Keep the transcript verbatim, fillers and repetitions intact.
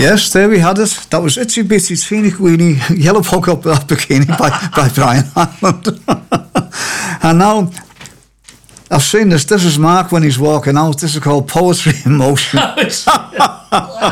Yes, there we had it. That was Itsy Bitsy Teeny Weeny Yellow Polka Dot Bikini by, by Brian Hammond. And now, I've seen this. This is Mark when he's walking out. This is called Poetry in Motion.